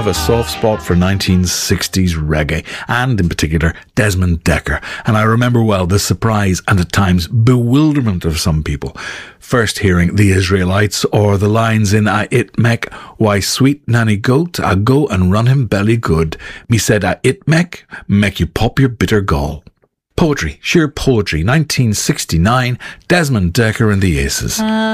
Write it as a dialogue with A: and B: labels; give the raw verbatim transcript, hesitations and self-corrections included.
A: have a soft spot for nineteen sixties reggae, and in particular Desmond Dekker. And I remember well the surprise and at times bewilderment of some people first hearing the Israelites or the lines in A It Mek, why sweet nanny goat, I go and run him belly good. Me said A It Mek, mek you pop your bitter gall. Poetry, sheer poetry, nineteen sixty-nine, Desmond Dekker and the Aces. Uh.